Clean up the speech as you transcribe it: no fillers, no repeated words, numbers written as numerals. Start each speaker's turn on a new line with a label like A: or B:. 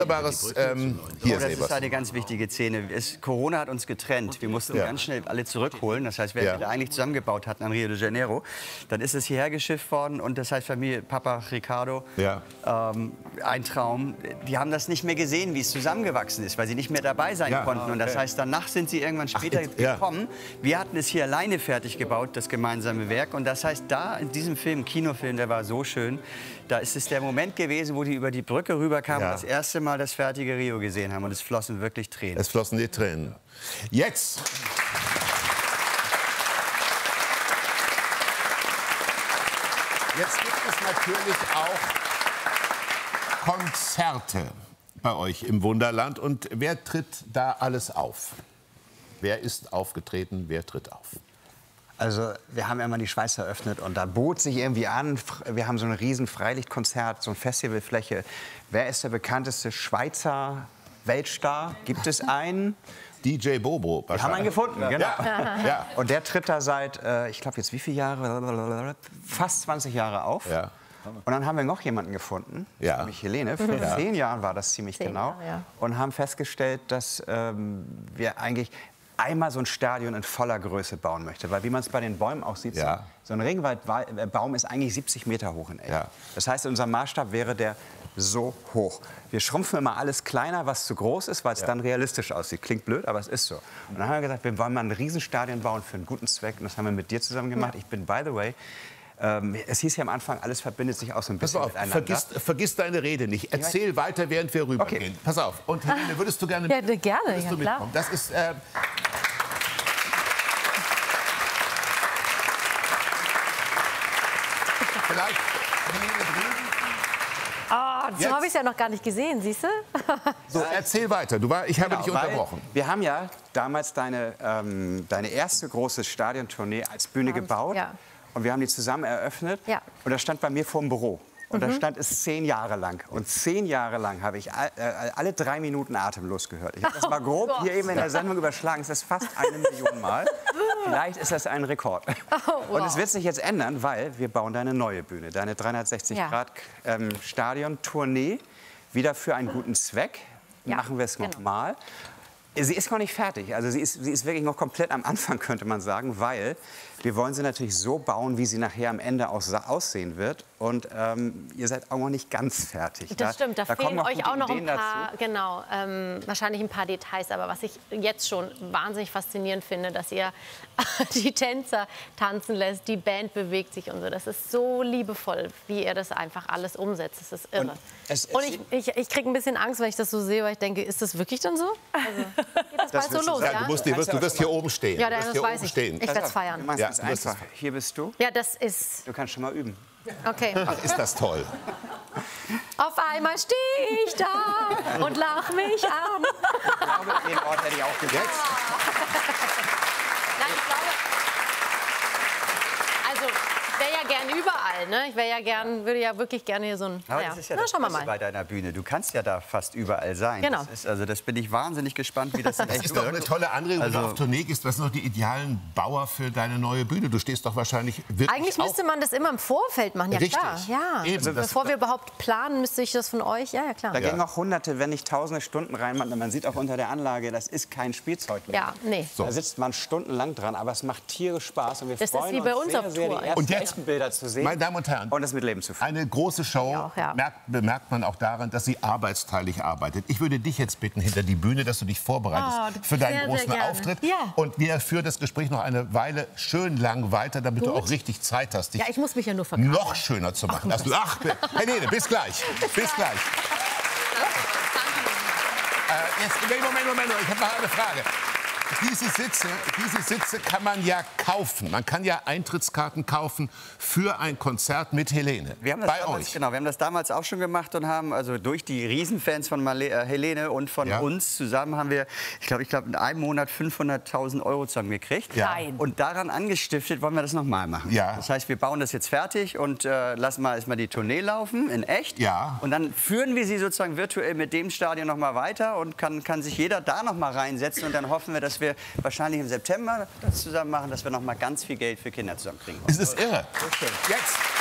A: Wunderbares hier,
B: das ist eine ganz wichtige Szene. Corona hat uns getrennt. Wir mussten ganz schnell alle zurückholen. Das heißt, wer wir eigentlich zusammengebaut hatten an Rio de Janeiro, dann ist es hierher geschifft worden. Und das heißt, Familie, Papa Ricardo, ein Traum. Die haben das nicht mehr gesehen, wie es zusammengewachsen ist, weil sie nicht mehr dabei sein konnten. Und das heißt, danach sind sie irgendwann später gekommen. Wir hatten es hier alleine fertig gebaut, das gemeinsame Werk. Und das heißt, da in diesem Film, Kinofilm, der war so schön, da ist es der Moment gewesen, wo die über die Brücke rüberkamen und das erste Mal das fertige Rio gesehen haben. Und es flossen wirklich Tränen.
A: Es flossen die Tränen. Jetzt gibt es natürlich auch Konzerte bei euch im Wunderland. Und wer tritt da alles auf? Wer ist aufgetreten? Wer tritt auf?
C: Also wir haben immer die Schweiz eröffnet und da bot sich irgendwie an, wir haben so ein riesen Freilichtkonzert, so eine Festivalfläche. Wer ist der bekannteste Schweizer Weltstar? Gibt es einen?
A: DJ Bobo.
C: Wir haben einen gefunden, genau.
A: Ja.
C: Und der tritt da seit, ich glaube jetzt wie viele Jahre? Fast 20 Jahre auf.
A: Ja.
C: Und dann haben wir noch jemanden gefunden, nämlich Helene. Vor 10 Jahren war das ziemlich genau. Und haben festgestellt, dass wir eigentlich einmal so ein Stadion in voller Größe bauen möchte. Weil wie man es bei den Bäumen auch sieht, so ein Regenwaldbaum ist eigentlich 70 Meter hoch in echt. Das heißt, unser Maßstab wäre der so hoch. Wir schrumpfen immer alles kleiner, was zu groß ist, weil es dann realistisch aussieht. Klingt blöd, aber es ist so. Und dann haben wir gesagt, wir wollen mal ein Riesenstadion bauen für einen guten Zweck. Und das haben wir mit dir zusammen gemacht. Ich bin, by the way, es hieß ja am Anfang, alles verbindet sich auch so ein bisschen miteinander.
A: Vergiss deine Rede nicht. Erzähl weiter, während wir rübergehen. Pass auf. Und Helene, würdest du gerne
D: gerne, ja, klar.
A: Das ist... vielleicht Helene drüben.
D: So habe ich es ja noch gar nicht gesehen, siehst du?
A: So, erzähl weiter. Ich habe dich unterbrochen.
C: Wir haben ja damals deine erste große Stadiontournee als Bühne gebaut. Und wir haben die zusammen eröffnet. Und das stand bei mir vor dem Büro. Und da stand es 10 Jahre lang. Und 10 Jahre lang habe ich alle 3 Minuten atemlos gehört. Ich habe das mal grob hier eben in der Sendung überschlagen. Es ist fast 1 Million Mal. Vielleicht ist das ein Rekord. Und es wird sich jetzt ändern, weil wir bauen deine neue Bühne. Deine 360-Grad-Stadion-Tournee. Wieder für einen guten Zweck. Machen wir es nochmal. Sie ist noch nicht fertig. Also sie ist wirklich noch komplett am Anfang, könnte man sagen, weil wir wollen sie natürlich so bauen, wie sie nachher am Ende aussehen wird. Und ihr seid auch noch nicht ganz fertig.
D: Das stimmt, da fehlen euch auch noch ein paar, wahrscheinlich ein paar Details. Aber was ich jetzt schon wahnsinnig faszinierend finde, dass ihr die Tänzer tanzen lässt, die Band bewegt sich und so. Das ist so liebevoll, wie ihr das einfach alles umsetzt. Das ist irre. Und ich kriege ein bisschen Angst, wenn ich das so sehe, weil ich denke, ist das wirklich dann so? Also, geht das bald so los,
A: ja? Du wirst hier oben stehen.
D: Ja, das weiß ich. Ich werde es feiern.
C: Das ist einfach. Hier bist du.
D: Ja, das ist...
C: Du kannst schon mal üben.
D: Okay.
A: Ach, ist das toll.
D: Auf einmal stehe ich da und lach mich an.
C: Ich glaube, den Ort hätte ich auch gesetzt.
D: Nein, ich glaube... Also, ich wäre ja gern überall, ne? Ich würde ja wirklich gerne hier so ein...
B: Aber das ist ja das Beste bei deiner Bühne. Du kannst ja da fast überall sein.
D: Genau.
B: Das bin ich wahnsinnig gespannt, wie das in echt
A: ist doch eine tolle Anregung, wenn du auf Tournee gehst. Was sind noch die idealen Bauer für deine neue Bühne? Du stehst doch wahrscheinlich wirklich
D: Eigentlich müsste man das immer im Vorfeld machen, ja klar. Ja.
A: Eben,
D: also, bevor wir überhaupt planen, müsste ich das von euch, ja klar.
C: Da gehen noch Hunderte, wenn nicht Tausende Stunden rein. Man sieht auch unter der Anlage, das ist kein Spielzeug mehr.
D: Ja, nee.
C: So. Da sitzt man stundenlang dran, aber es macht tierisch Spaß. Und wir freuen
D: ist wie bei uns auf
C: sehr,
D: Tour.
C: die ersten echten Bilder zu sehen.
A: Meine Damen und Herren,
C: und das mit Leben zu füllen.
A: Eine große Show bemerkt man auch daran, dass sie arbeitsteilig arbeitet. Ich würde dich jetzt bitten, hinter die Bühne, dass du dich vorbereitest für deinen großen Auftritt. Ja. Und wir führen das Gespräch noch eine Weile schön lang weiter, damit du auch richtig Zeit hast, dich
D: ich muss mich ja nur verkaufen.
A: Noch schöner zu machen. Helene, bis gleich. Bis gleich. Moment, ich habe noch eine Frage. Diese Sitze kann man ja kaufen. Man kann ja Eintrittskarten kaufen für ein Konzert mit Helene.
B: Wir haben das damals, genau, wir haben das damals auch schon gemacht und haben also durch die Riesenfans von Helene und von uns zusammen haben wir, ich glaube in einem Monat 500.000 € zusammengekriegt. Und daran angestiftet wollen wir das nochmal machen. Das heißt, wir bauen das jetzt fertig und lassen mal erstmal die Tournee laufen in echt. Und dann führen wir sie sozusagen virtuell mit dem Stadion noch mal weiter und kann sich jeder da noch mal reinsetzen und dann hoffen wir, dass wir wahrscheinlich im September das zusammen machen, dass wir noch mal ganz viel Geld für Kinder zusammenkriegen.
A: Es ist irre.
B: Okay.
A: Jetzt